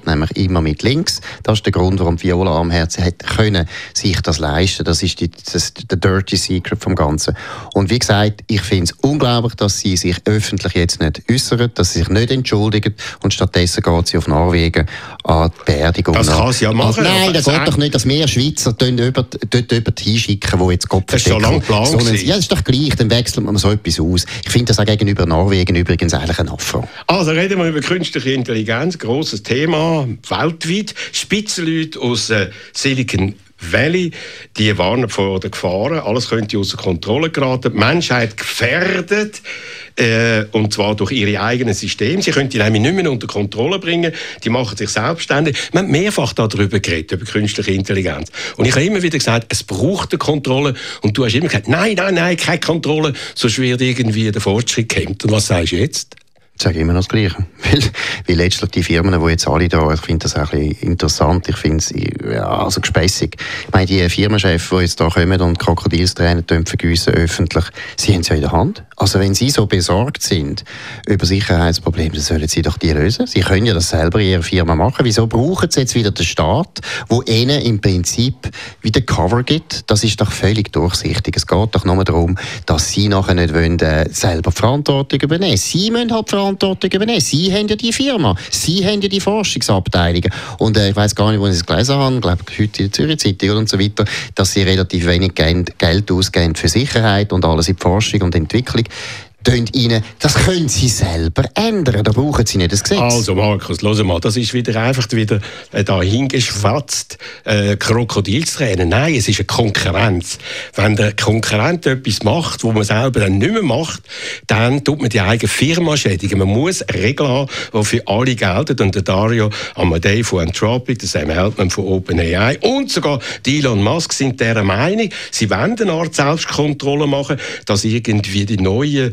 geht nämlich immer mit links. Das ist der Grund, warum Viola Amherz können sich das leisten. Das ist der Dirty Secret vom Ganzen. Und wie gesagt, ich finde es unglaublich, dass sie sich öffentlich jetzt nicht äußern, dass sie sich nicht entschuldigen und stattdessen geht sie auf Norwegen an die Beerdigung. Das kann sie ja machen. Nein, das geht doch nicht, dass wir Schweizer dort über hinschicken, die jetzt Gott das ist schon lange geplant. Ja, das ist doch gleich, dann wechselt man so etwas aus. Ich finde das auch gegenüber Norwegen übrigens eigentlich ein Affront. Also reden wir über künstliche Intelligenz, grosses Thema, weltweit. Spitzenleute aus Silicon Valley, die warnen vor den Gefahren. Alles könnte außer Kontrolle geraten. Die Menschheit gefährdet, und zwar durch ihre eigenen Systeme. Sie können die nämlich nicht mehr unter Kontrolle bringen. Die machen sich selbstständig. Wir haben mehrfach darüber geredet, über künstliche Intelligenz. Und ich habe immer wieder gesagt, es braucht eine Kontrolle. Und du hast immer gesagt, nein, keine Kontrolle, sonst wird irgendwie der Fortschritt gehemmt. Und was sagst du jetzt? Ich sage immer noch das Gleiche. Weil letztlich die Firmen, die jetzt alle da, ich finde das auch ein bisschen interessant, ich finde es also gespässig. Ich meine, die Firmenchefs, die jetzt da kommen und Krokodilstränen vergiessen öffentlich, sie haben es ja in der Hand. Also wenn sie so besorgt sind über Sicherheitsprobleme, dann sollen sie doch die lösen. Sie können ja das selber in ihrer Firma machen. Wieso brauchen sie jetzt wieder den Staat, der ihnen im Prinzip wieder Cover gibt? Das ist doch völlig durchsichtig. Es geht doch nur darum, dass sie nachher nicht wollen, selber die Verantwortung übernehmen. Sie müssen halt die Verantwortung übernehmen. Sie haben ja die Firma. Sie haben ja die Forschungsabteilungen. Und ich weiss gar nicht, wo ich es gelesen habe, ich glaube heute in der Zürich Zeitung und so weiter, dass sie relativ wenig Geld ausgeben für Sicherheit und alles in die Forschung und Entwicklung. Das können sie selber ändern, da brauchen sie nicht das Gesetz. Also Markus, hör mal, das ist einfach wieder dahingeschwatzt, Krokodilstränen. Nein, es ist eine Konkurrenz. Wenn der Konkurrent etwas macht, wo man selber dann nicht mehr macht, dann tut man die eigene Firma schädigen. Man muss Regeln haben, die für alle gelten. Und der Dario Amodei von Anthropic, der Sam Altman von OpenAI und sogar Elon Musk sind dieser Meinung, sie wollen eine Art Selbstkontrolle machen, dass irgendwie die neuen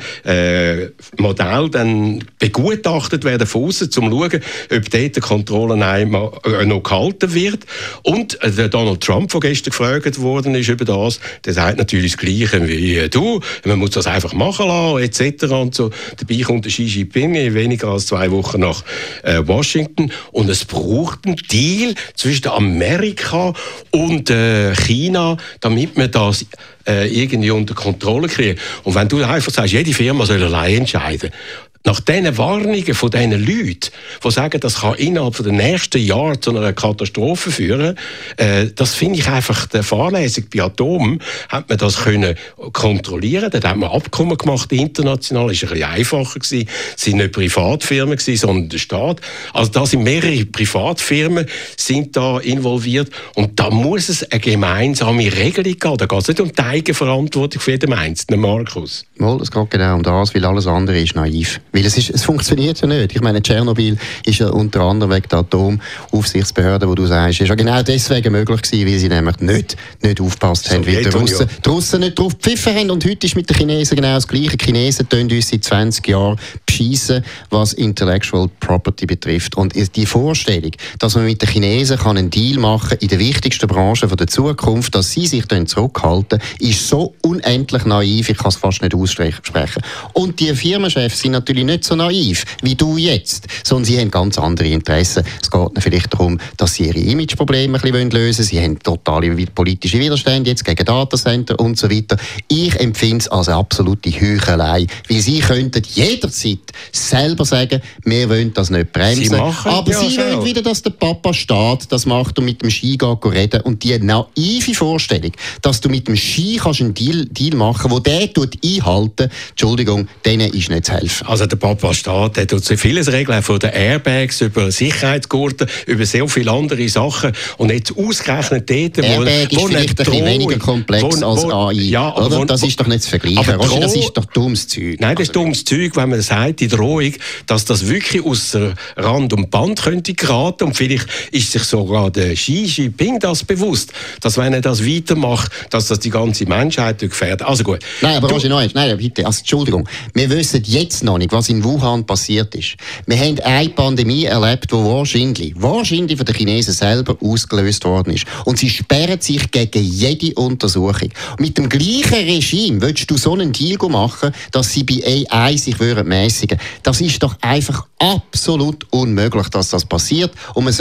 Modelle dann begutachtet werden von außen, um zu schauen, ob dort die Kontrolle noch gehalten wird. Und der Donald Trump, der gestern gefragt worden ist über das, der sagt natürlich das Gleiche wie du. Man muss das einfach machen lassen, etc. Und so. Dabei kommt der Xi Jinping weniger als 2 Wochen nach Washington. Und es braucht einen Deal zwischen Amerika und China, damit man das irgendwie unter Kontrolle kriegen. Und wenn du einfach sagst, jede Firma soll allein entscheiden, nach diesen Warnungen von diesen Leuten, die sagen, das kann innerhalb der nächsten Jahre zu einer Katastrophe führen, das finde ich einfach der Fahrlässig. Bei Atom hat man das können kontrollieren. Dort hat man Abkommen gemacht, international. Das war ein bisschen einfacher gewesen. Es waren nicht Privatfirmen gewesen, sondern der Staat. Also da sind mehrere Privatfirmen sind da involviert. Und da muss es eine gemeinsame Regelung geben. Da geht es nicht um die Eigenverantwortung für jeden Einzelnen, Markus. Es geht genau um das, weil alles andere ist naiv. Weil es funktioniert ja nicht. Ich meine, Tschernobyl ist ja unter anderem wegen der Atomaufsichtsbehörde, wo du sagst, ist ja genau deswegen möglich gewesen, weil sie nämlich nicht aufgepasst haben, weil die Russen nicht drauf gepfiffen haben. Und heute ist mit den Chinesen genau das Gleiche. Die Chinesen tun uns seit 20 Jahren beschissen, was Intellectual Property betrifft. Und die Vorstellung, dass man mit den Chinesen einen Deal machen kann in der wichtigsten Branche der Zukunft, dass sie sich dann zurückhalten, ist so unendlich naiv, ich kann es fast nicht aussprechen. Und die Firmenchefs sind natürlich nicht so naiv wie du jetzt, sondern sie haben ganz andere Interessen. Es geht vielleicht darum, dass sie ihre Imageprobleme ein bisschen lösen wollen. Sie haben totale politische Widerstände jetzt gegen Datacenter und so weiter. Ich empfinde es als eine absolute Heuchelei, weil sie könnten jederzeit selber sagen, wir wollen das nicht bremsen. Aber sie wollen wieder, dass der Papa Staat das macht und mit dem Ski reden. Und die naive Vorstellung, dass du mit dem Ski einen Deal machen kannst, der einhalten, Entschuldigung, denen ist nicht zu helfen. Also der Papa Staat, der tut so vieles regeln, von den Airbags über Sicherheitsgurten, über sehr viele andere Sachen. Und jetzt ausgerechnet dort, Airbag ist vielleicht ein bisschen weniger komplex als AI. Ja, oder? Das ist doch nicht zu vergleichen. Das ist doch dummes Zeug. Nein, das ist dummes Zeug, wenn man sagt, die Drohung, dass das wirklich außer Rand und Band könnte geraten. Und vielleicht ist sich sogar der Xi Jinping das bewusst, dass wenn er das weitermacht, dass das die ganze Menschheit gefährdet. Also gut. Nein, aber nein, bitte, Entschuldigung. Wir wissen jetzt noch nicht, was in Wuhan passiert ist. Wir haben eine Pandemie erlebt, die wahrscheinlich von den Chinesen selber ausgelöst worden ist. Und sie sperren sich gegen jede Untersuchung. Mit dem gleichen Regime willst du so einen Deal machen, dass sie bei AI sich mäßigen. Das ist doch einfach absolut unmöglich, dass das passiert. Und man